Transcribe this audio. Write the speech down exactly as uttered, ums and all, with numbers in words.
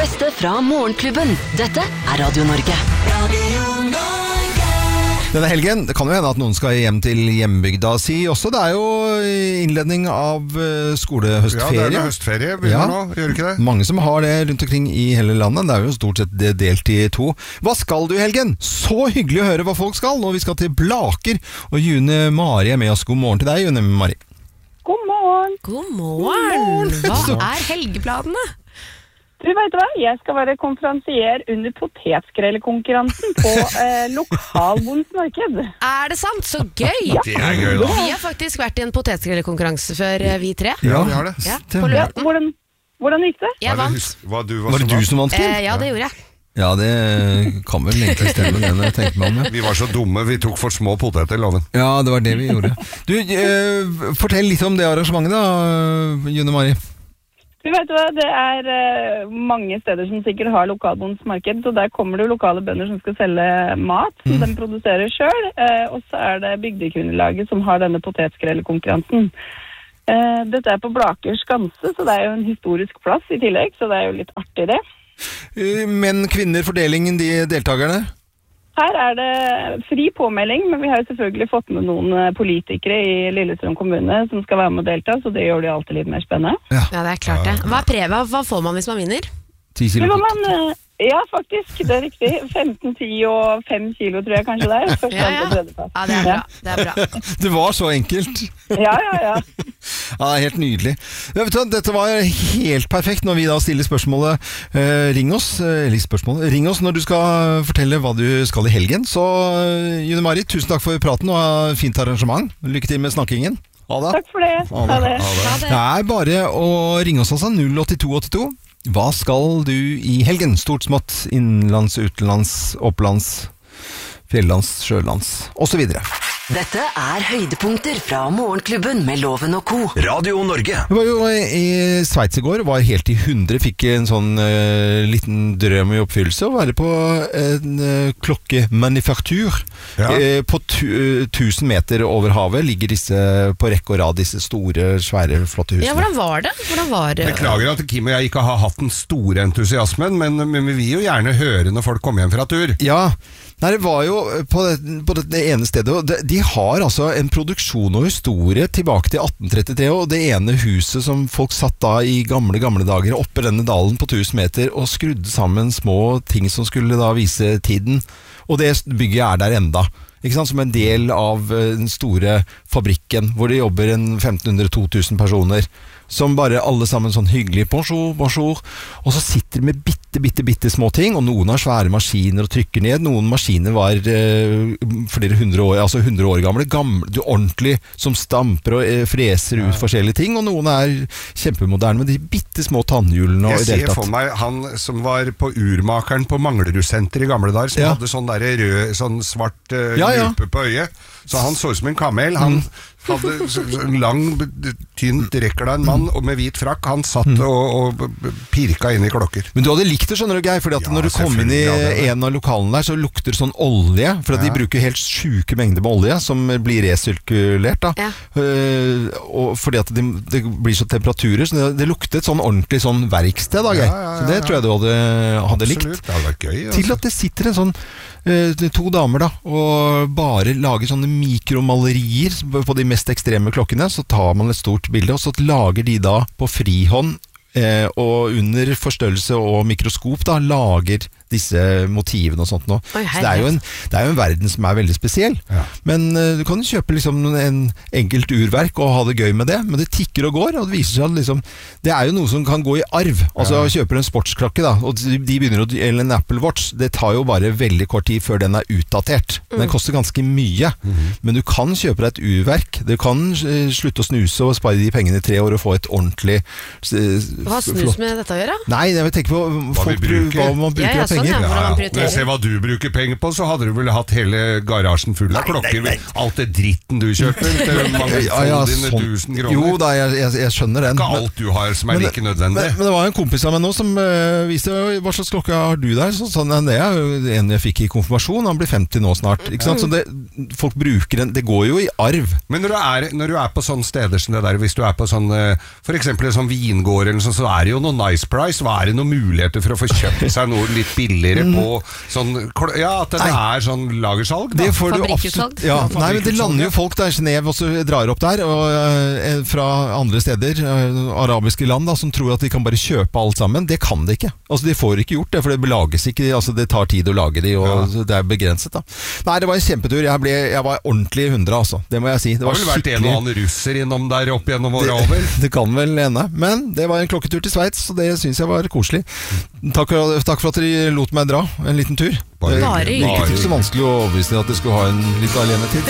beste fra Morgenklubben. Dette er Radio Norge. Radio Norge. Denne helgen, det kan jo hende at noen skal hjem til hjembygda si også. Det er jo innledning av skolehøstferie. Ja, det er høstferie begynner nå, gjør det ikke det? Mange som har det rundt omkring i hele landet. Det er jo stort sett delt i to. Hva skal du i helgen? Så hyggelig å høre hva folk skal. Og vi skal til Blaker, og June Mari er med oss. God morgen til deg, June Mari. God morgen. God morgen. Hva er helgeplanene? Du vet hva, jeg skal være konferansier under potetskrellekonkurransen på eh, lokalbondens marked. Er det sant? Så gøy! Ja. Det er gøy da. Vi har faktisk vært i en potetskrellekonkurranse før, vi tre. Ja, vi har det. Ja, på ja, hvordan, hvordan gikk det? Jeg vant. Var det, var det du som vant, Kim? Eh, ja, det gjorde jeg. Ja, det kan vel egentlig stemme det når jeg tenker meg om det. Vi var så dumme, vi tok for små poteter, loven. Ja, det var det vi gjorde. Du, eh, fortell litt om det arrangementet da, June Mari. Du vet hva, det er uh, mange steder som sikkert har lokalbondens marked, så der kommer det lokale bønder som skal selge mat, som mm. de produserer selv, uh, og så er det bygdekvinnelaget som har denne potetskrellekonkurransen. Uh, dette er på Blaker Skanse, så det er jo en historisk plass i tillegg, så det er jo litt artig det. Men kvinner, fordelingen, de deltakerne? Her er det fri påmelding, men vi har jo selvfølgelig fått med noen politikere i Lillestrøm kommune som skal være med å delta, så det gjør det alltid litt mer spennende. Ja, ja det er klart det. Hva er preva? Hva får man hvis man vinner? ti kilo. Man, ja, faktisk, det er riktig. femten, ti og fem kilo tror jeg kanskje det er. Første ja, ja. og tredjeplass. Ja, det er bra. Det er bra. Det var så enkelt. Ja, ja, ja. Ja, helt nydelig. Vet du, dette var helt perfekt når vi da stiller spørsmålet. Eh, ring oss, eller spørsmålet. Ring oss når du skal fortelle hva du skal i helgen. Så, June Mari, tusen takk for praten og fint arrangement. Lykke til med snakkingen. Ha det. Takk for det. Ha det. Ha det. Ha det. Det er bare å ringe oss altså null åtte to åtte to. Hva skal du i helgen? Stort, smått, innenlands, utenlands, opplands, fjellands, sjølands, og så videre. Dette er høydepunkter fra Morgenklubben med Loven og Co. Radio Norge. Jeg var jo i Sveits i går, var helt i hundre, fikk en sånn uh, liten drøm i oppfyllelse, å være på en uh, klokkemanufaktur. Ja. Uh, på tu, uh, tusen meter over havet ligger disse på rekke og rad, disse store, svære, flotte husene. Ja, hvordan var det? Hvordan var det? Beklager at Kim og jeg ikke har hatt den store entusiasmen, men, men vi vil jo gjerne høre når folk kommer hjem fra tur. Ja, nei, det var jo på det, på det ene stedet, og de, de har altså en produksjon og historie tilbake til atten trettitre, og det ene huset som folk satt da i gamle, gamle dager oppe denne dalen på tusen meter og skrudde sammen små ting som skulle da vise tiden, og det bygget er der enda. Ikke sant? Som en del av den store fabrikken, hvor det jobber en femten hundre til to tusen personer, som bare alle sammen sånn hyggelig, bonjour, bonjour, og så sitter de med bitte, bitte, bitte små ting, og noen har svære maskiner og trykker ned, noen maskiner var eh, flere hundre år, altså hundre år gamle, gamle, du ordentlig, som stamper og eh, freser ut ja. forskjellige ting, og noen er kjempemoderne med de bitte små tannhjulene. Jeg ser for meg han som var på urmakeren på Manglerud-senter i gamle dager, som ja. hadde sånn der rød, sånn svart uh, ja, ja. lupe på øyet, så han så ut som en kamel, han mm. hadde en lang, tynt rekker av en mann og med hvit frakk, han satt mm. og, og pirka inn i klokker. Men du hadde likt det, skjønner du, Geir, fordi at ja, når du kom inn i en av lokalene der, så lukter det sånn olje, for at ja. de bruker helt syke mengder med olje, som blir resirkulert da, ja. uh, og fordi at det, det blir så temperaturer, så det, det luktet sånn ordentlig sånn verksted da, Geir. Ja, ja, ja, så det tror jeg du hadde, hadde likt. Absolutt, det hadde vært gøy. Altså. Til at det sitter en sånn to damer da, og bare lager sånne mikromalerier på de mest ekstreme klokkene, så tar man et stort bilde, og så lager de da på frihånd eh, og under forstørrelse og mikroskop da, lager disse motivene og sånt nå. Oi, så det er, jo en, det er jo en verden som er veldig spesiell. Ja. Men uh, du kan kjøpe liksom en enkelt urverk og ha det gøy med det, men det tikker og går, og det viser seg at liksom, det er jo noe som kan gå i arv. Altså, ja. kjøper en sportsklokke da, og de begynner å, eller en Apple Watch, det tar jo bare veldig kort tid før den er utdatert. Mm. Den koster ganske mye, mm. men du kan kjøpe deg et urverk, du kan uh, slutte å snuse og spare de pengene i tre år og få et ordentlig uh, Hva har snus flott. Med dette å gjøre? Nei, jeg vil tenke på folk, hva, hva man bruker ja, ja, sånn, penger. ja, hvordan man Når jeg prioriterer. ser hva du bruker penger på, så hadde du vel hatt hele garasjen full av klokker. Alt det dritten du kjøper. Det er mange Ja, ja, dine sånn- tusen kroner. Jo da, jeg, jeg, jeg skjønner den. Ikke men- alt du har som er Men- like nødvendig. Men, men det var en kompis av meg nå som uh, viste hva slags klokke har du der. Så sånn, det er jo en jeg fikk i konfirmasjon. Han blir femti nå snart. Ikke sant? Så det, folk bruker den. Det går jo i arv. Men når du, er, når du er på sånne steder som det der, hvis du er på sånn eh, for eksempel en sånn vingård eller sånn, så er det jo noe nice price. Hva er det noen muligheter for å få kjøpt seg noe litt billigere på sånn, ja, at det Nei. er sånn lagersalg da? Det får du Fabrikkutsalg. absolutt. Ja, Ja, nei, men det fabrikkutsalg, lander jo ja. folk der, Genève også drar opp der, og eh, fra andre steder, eh, arabiske land, da, som tror at de kan bare kjøpe alt sammen. Det kan de ikke. Altså, de får ikke gjort det, for det belages ikke. Altså, det tar tid å lage de, og det er begrenset, da. Nei, det var en kjempetur. Jeg, ble, jeg var ordentlig hundre, altså. Det må jeg si. Det Det har var vel vært en og annen russer innom der opp gjennom åra over? det kan vel hende. Men det var en klokketur til Sveits, og det syns jeg var koselig. Takk for, takk for at dere lot meg dra en liten tur. Bare Det hyggelig. virket ikke så vanskelig å overbevise at dere skulle ha en litt alenetid.